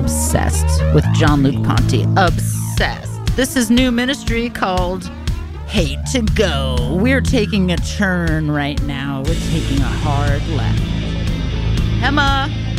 obsessed with Jean-Luc Ponty. Obsessed. This is new ministry called Hate to Go. We're taking a turn right now. We're taking a hard left. Emma.